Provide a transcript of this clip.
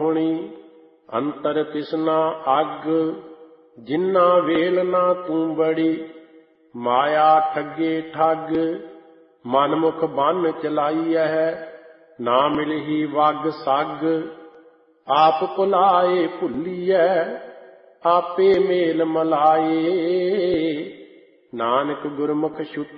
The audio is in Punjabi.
ਹੋਣੀ। ਅੰਤਰ ਤਿਸਨਾ ਅੱਗ ਜਿੰਨਾ ਵੇਲ ਨਾ ਤੂੰ ਬੜੀ। ਮਾਇਆ ਠੱਗੇ ਠੱਗ ਮਨਮੁਖ ਬੰਨ ਚਲਾਈਐ। ਨਾ ਮਿਲਹੀ ਵਗ ਸੱਗ ਆਪ ਭੁਲਾਏ ਭੁੱਲੀਐ। ਆਪੇ ਮੇਲ ਮਲਾਏ। ਨਾਨਕ ਗੁਰਮੁਖ ਛੁਟੀ